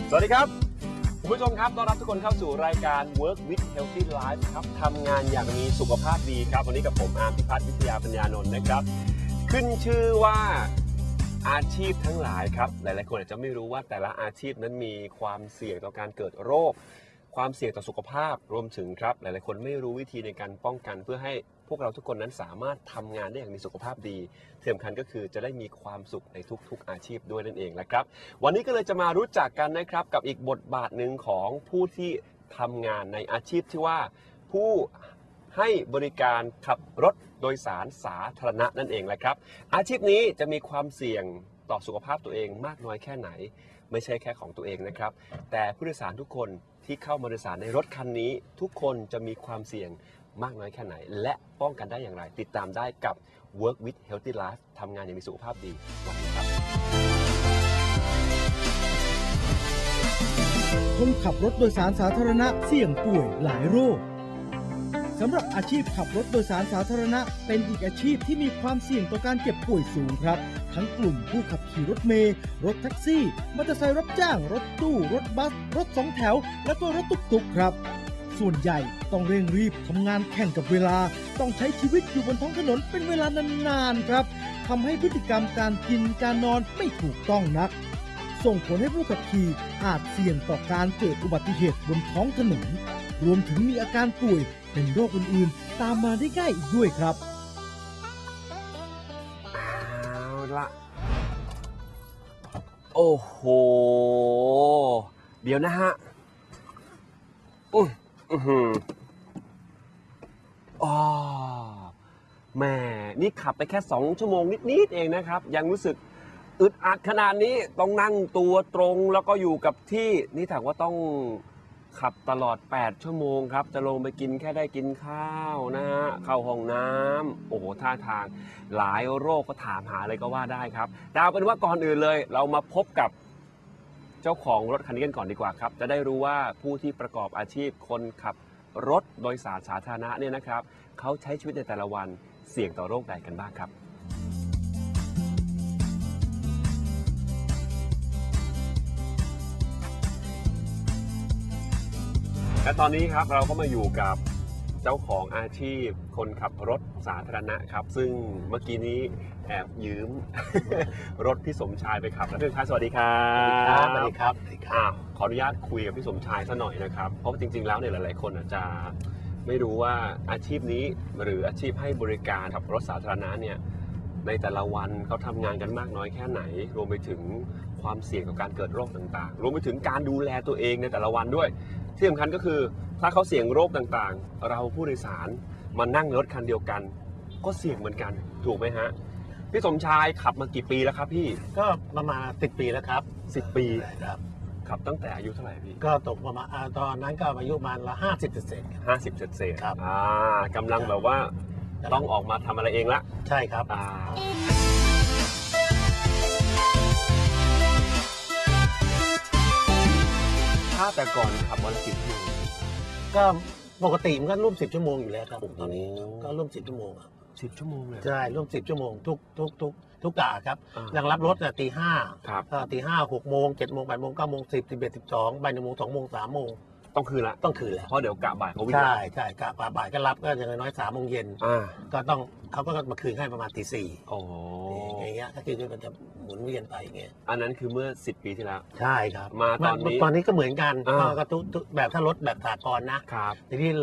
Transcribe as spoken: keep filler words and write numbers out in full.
สวัสดีครับคุณผู้ชมครับต้อนรับทุกคนเข้าสู่รายการ Work with Healthy Life ครับทำงานอย่างมีสุขภาพดีครับวันนี้กับผมอาร์มพิพัฒน์วิทยาปัญญานนท์นะครับขึ้นชื่อว่าอาชีพทั้งหลายครับหลายๆคนอาจจะไม่รู้ว่าแต่ละอาชีพนั้นมีความเสี่ยงต่อการเกิดโรคความเสี่ยงต่อสุขภาพรวมถึงครับหลายๆคนไม่รู้วิธีในการป้องกันเพื่อให้พวกเราทุกคนนั้นสามารถทำงานได้อย่างมีสุขภาพดีที่สำคัญก็คือจะได้มีความสุขในทุกๆอาชีพด้วยนั่นเองนะครับวันนี้ก็เลยจะมารู้จักกันนะครับกับอีกบทบาทหนึ่งของผู้ที่ทำงานในอาชีพที่ว่าผู้ให้บริการขับรถโดยสารสาธารณะนั่นเองแหละครับอาชีพนี้จะมีความเสี่ยงต่อสุขภาพตัวเองมากน้อยแค่ไหนไม่ใช่แค่ของตัวเองนะครับแต่ผู้โดยสารทุกคนที่เข้ามาโดยสารในรถคันนี้ทุกคนจะมีความเสี่ยงมากน้อยแค่ไหนและป้องกันได้อย่างไรติดตามได้กับ Work with Healthy Life ทำงานอย่างมีสุขภาพดีวันนี้ครับคนขับรถโดยสารสาธารณะเสี่ยงป่วยหลายโรคสำหรับอาชีพขับรถโดยสารสาธารณะเป็นอีกอาชีพที่มีความเสี่ยงต่อการเจ็บป่วยสูงครับทั้งกลุ่มผู้ขับขี่รถเมล์รถแท็กซี่มอเตอร์ไซค์รับจ้างรถตู้รถบัสรถสองแถวและก็รถตุกๆครับส่วนใหญ่ต้องเร่งรีบทำงานแข่งกับเวลาต้องใช้ชีวิตอยู่บนท้องถนนเป็นเวลานานๆครับทำให้พฤติกรรมการกินการนอนไม่ถูกต้องนักส่งผลให้ผู้ขับขี่อาจเสี่ยงต่อการเกิดอุบัติเหตุบนท้องถนนรวมถึงมีอาการป่วยเป็นโรคอื่นๆตามมาได้ง่ายอีกด้วยครับเอาละโอ้โหเดี๋ยวนะฮะอืออือหืออ๋อแม่นี่ขับไปแค่สองชั่วโมงนิดๆเองนะครับยังรู้สึกอึดอัดขนาดนี้ต้องนั่งตัวตรงแล้วก็อยู่กับที่นี่ถามว่าต้องขับตลอดแปดชั่วโมงครับจะลงไปกินแค่ได้กินข้าวนะฮะเข้าห้องน้ำโอ้โหท่าทางหลายโรคก็ถามหาเลยก็ว่าได้ครับแต่เอาเป็นว่าก่อนอื่นเลยเรามาพบกับเจ้าของรถคันนี้กันก่อนดีกว่าครับจะได้รู้ว่าผู้ที่ประกอบอาชีพคนขับรถโดยสารสาธารณะเนี่ยนะครับเขาใช้ชีวิตในแต่ละวันเสี่ยงต่อโรคใดกันบ้างครับและตอนนี้ครับเราก็มาอยู่กับเจ้าของอาชีพคนขับรถสาธารณะครับซึ่งเมื่อกี้นี้แอบยืม รถพี่สมชายไปขับแล้วพี่สมชายสวัสดีครับสวัสดีครับสวัสดีครับขออนุญาตคุยกับพี่สมชายซะหน่อยนะครับเพราะจริงๆแล้วเนี่ยหลายๆคนอาจจะไม่รู้ว่าอาชีพนี้หรืออาชีพให้บริการขับรถสาธารณะเนี่ยในแต่ละวันเขาทำงานกันมากน้อยแค่ไหนรวมไปถึงความเสี่ยงต่อการเกิดโรคต่างๆรวมไปถึงการดูแลตัวเองในแต่ละวันด้วยที่สำคัญก็คือถ้าเขาเสี่ยงโรคต่างๆเราผู้โดยสารมานั่งรถคันเดียวกันก็เสี่ยงเหมือนกันถูกไหมฮะพี่สมชายขับมากี่ปีแล้วครับพี่ก็ประมาณสิบปีแล้วครับสิบปีครับขับตั้งแต่อายุเท่าไหร่พี่ก็ตกประมาณตอนนั้นก็อายุประมาณละห้าสิบเศษห้าสิบเศษครับอ่ากำลังแบบว่าต้องออกมาทำอะไรเองละใช่ครับอ่าถ้าแต่ก่อนขับวันละกี่ชั่วโมงก็ปกติมันก็ร่วมสิบชั่วโมงอยู่แล้วครับตอนนี้ก็ร่วมสิบชั่วโมงครับสิบชั่วโมงเลยใช่ร่วมสิบชั่วโมงทุกทุกทุกทุกกะครับยังรับรถอ่ะตีห้าครับตีห้าหกโมงเจ็ดโมงแปดโมงเก้าโมงสิบสิบเอ็ดสิบสองบ่ายหนึ่งโมงสองโมงสามโมงต้องคืนละต้องคืนแล้วเพราะเดี๋ยวกะบ่ายเขาวิ่งใช่ใช่กะบ่ายก็รับก็อย่างน้อยสามโมงเย็นอ่าก็ต้องเขาก็มาคืนให้ประมาณตีสี่โอ้อย่างเงี้ยก็คือมันจะหมุนเวียนไปอย่างเงี้ยอันนั้นคือเมื่อสิบปีที่แล้วใช่ครับมาตอนนี้ตอนนี้ก็เหมือนกันก็ทุกแบบถ้ารถแบบสากลนะครับทีนี้